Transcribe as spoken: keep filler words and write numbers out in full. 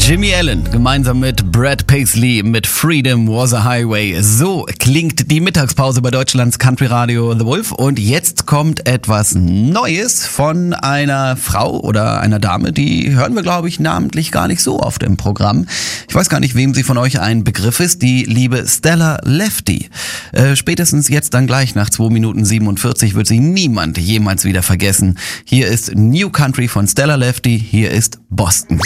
Jimmy Allen gemeinsam mit Brad Paisley mit Freedom Was a Highway. So klingt die Mittagspause bei Deutschlands Country Radio The Wolf. Und jetzt kommt etwas Neues von einer Frau oder einer Dame, die hören wir, glaube ich, namentlich gar nicht so oft im Programm. Ich weiß gar nicht, wem sie von euch ein Begriff ist, die liebe Stella Lefty. Äh, spätestens jetzt dann gleich nach zwei Minuten siebenundvierzig wird sie niemand jemals wieder vergessen. Hier ist New Country von Stella Lefty, hier ist Boston.